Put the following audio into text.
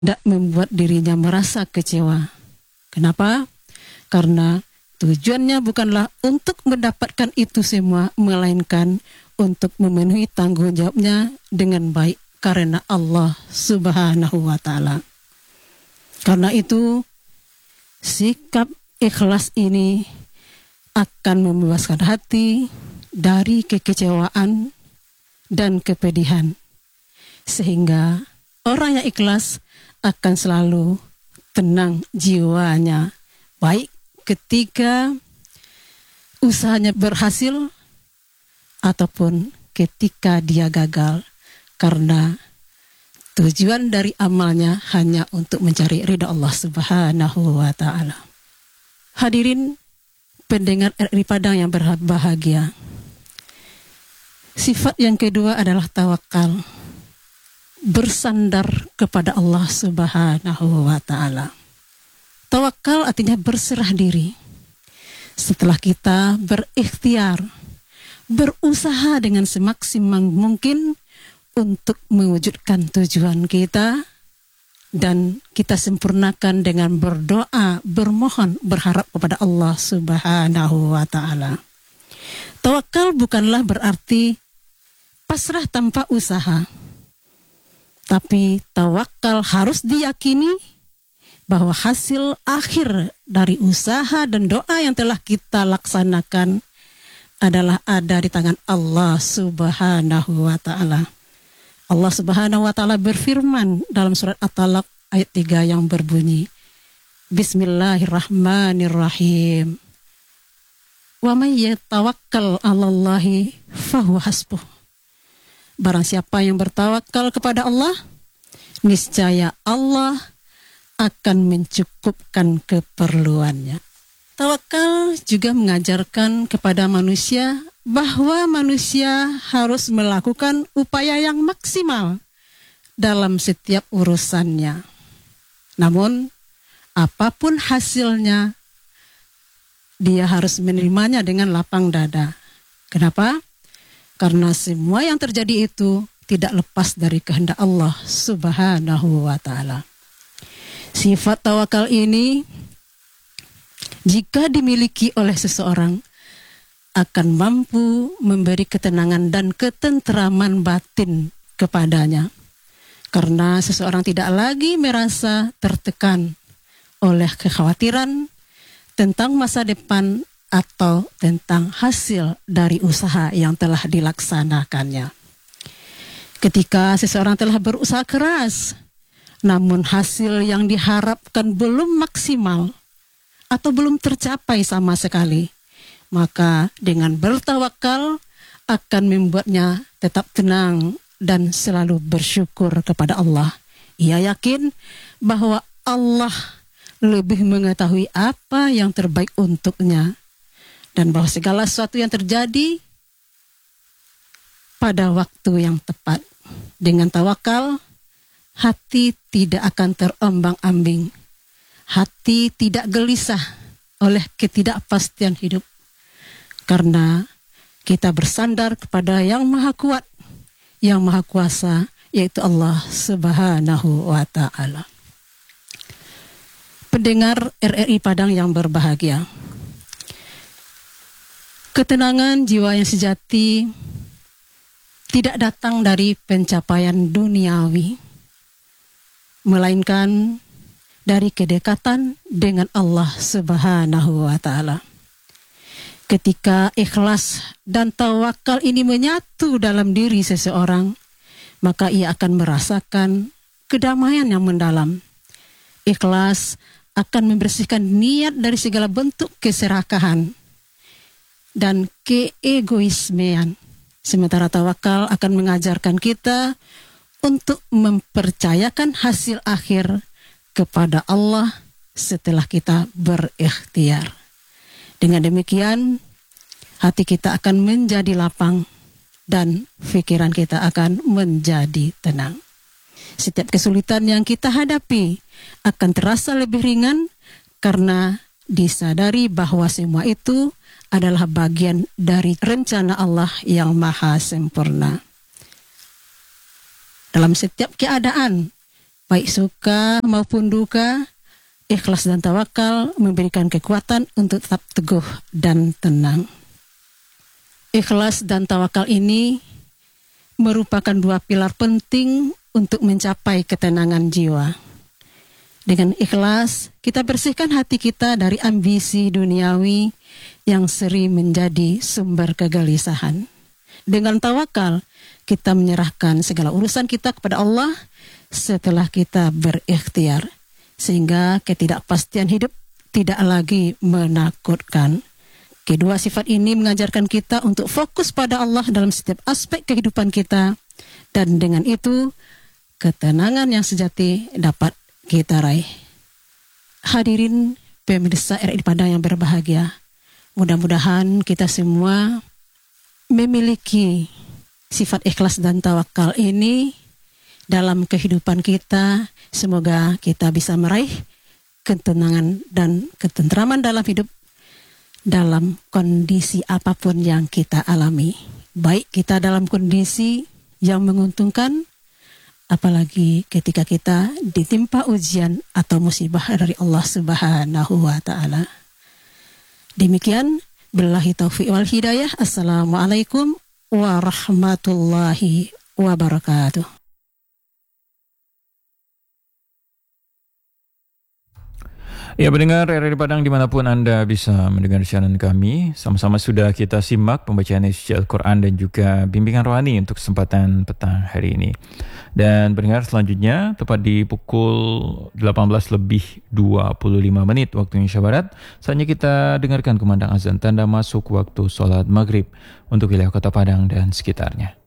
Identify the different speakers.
Speaker 1: tidak membuat dirinya merasa kecewa. Kenapa? Karena tujuannya bukanlah untuk mendapatkan itu semua, melainkan untuk memenuhi tanggung jawabnya dengan baik karena Allah Subhanahu wa Ta'ala. Karena itu, sikap ikhlas ini akan membebaskan hati dari kekecewaan dan kepedihan, sehingga orang yang ikhlas akan selalu tenang jiwanya, baik ketika usahanya berhasil ataupun ketika dia gagal, karena tujuan dari amalnya hanya untuk mencari ridha Allah Subhanahu wa Ta'ala. Hadirin pendengar RRI Padang yang berbahagia, sifat yang kedua adalah tawakal, bersandar kepada Allah Subhanahu wa Ta'ala. Tawakal artinya berserah diri. Setelah kita berikhtiar, berusaha dengan semaksimal mungkin untuk mewujudkan tujuan kita, dan kita sempurnakan dengan berdoa, bermohon, berharap kepada Allah Subhanahu wa Ta'ala. Tawakal bukanlah berarti pasrah tanpa usaha, tapi tawakal harus diyakini bahwa hasil akhir dari usaha dan doa yang telah kita laksanakan adalah ada di tangan Allah Subhanahu wa Ta'ala. Allah Subhanahu wa Ta'ala berfirman dalam surat At-Talaq ayat 3 yang berbunyi, Bismillahirrahmanirrahim. Wa may yatawakkal 'alallahi fahuwa hasbuh. Barang siapa yang bertawakal kepada Allah, niscaya Allah akan mencukupkan keperluannya. Tawakal juga mengajarkan kepada manusia bahwa manusia harus melakukan upaya yang maksimal dalam setiap urusannya. Namun, apapun hasilnya, dia harus menerimanya dengan lapang dada. Kenapa? Karena semua yang terjadi itu tidak lepas dari kehendak Allah Subhanahu wa Ta'ala. Sifat tawakal ini, jika dimiliki oleh seseorang, akan mampu memberi ketenangan dan ketenteraman batin kepadanya. Karena seseorang tidak lagi merasa tertekan oleh kekhawatiran tentang masa depan atau tentang hasil dari usaha yang telah dilaksanakannya. Ketika seseorang telah berusaha keras, namun hasil yang diharapkan belum maksimal atau belum tercapai sama sekali, maka dengan bertawakal akan membuatnya tetap tenang dan selalu bersyukur kepada Allah. Ia yakin bahwa Allah lebih mengetahui apa yang terbaik untuknya, dan bahwa segala sesuatu yang terjadi pada waktu yang tepat. Dengan tawakal, hati tidak akan terombang-ambing. Hati tidak gelisah oleh ketidakpastian hidup. Karena kita bersandar kepada yang maha kuat, yang maha kuasa, yaitu Allah Subhanahu wa Ta'ala. Pendengar RRI Padang yang berbahagia, ketenangan jiwa yang sejati tidak datang dari pencapaian duniawi, melainkan dari kedekatan dengan Allah Subhanahu wa Ta'ala. Ketika ikhlas dan tawakal ini menyatu dalam diri seseorang, maka ia akan merasakan kedamaian yang mendalam. Ikhlas akan membersihkan niat dari segala bentuk keserakahan dan keegoismean. Sementara tawakal akan mengajarkan kita untuk mempercayakan hasil akhir kepada Allah setelah kita berikhtiar. Dengan demikian, hati kita akan menjadi lapang dan pikiran kita akan menjadi tenang. Setiap kesulitan yang kita hadapi akan terasa lebih ringan karena disadari bahwa semua itu adalah bagian dari rencana Allah yang maha sempurna. Dalam setiap keadaan, baik suka maupun duka, ikhlas dan tawakal memberikan kekuatan untuk tetap teguh dan tenang. Ikhlas dan tawakal ini merupakan dua pilar penting untuk mencapai ketenangan jiwa. Dengan ikhlas, kita bersihkan hati kita dari ambisi duniawi yang sering menjadi sumber kegelisahan. Dengan tawakal, kita menyerahkan segala urusan kita kepada Allah setelah kita berikhtiar, sehingga ketidakpastian hidup tidak lagi menakutkan. Kedua sifat ini mengajarkan kita untuk fokus pada Allah dalam setiap aspek kehidupan kita, dan dengan itu, ketenangan yang sejati dapat kita raih. Hadirin pemirsa RRI Padang yang berbahagia, mudah-mudahan kita semua memiliki sifat ikhlas dan tawakal ini dalam kehidupan kita. Semoga kita bisa meraih ketenangan dan ketentraman dalam hidup dalam kondisi apapun yang kita alami. Baik kita dalam kondisi yang menguntungkan, apalagi ketika kita ditimpa ujian atau musibah dari Allah Subhanahu wa Ta'ala. Demikian, billahi taufiq wal hidayah. Assalamualaikum warahmatullahi wabarakatuh.
Speaker 2: Ya, pendengar RRI Padang dimanapun Anda bisa mendengar siaran kami. Sama-sama sudah kita simak pembacaan isi Al-Quran dan juga bimbingan rohani untuk kesempatan petang hari ini. Dan pendengar, selanjutnya tepat di pukul 18:25 waktu Indonesia Barat, saatnya kita dengarkan kumandang azan tanda masuk waktu sholat maghrib untuk wilayah Kota Padang dan sekitarnya.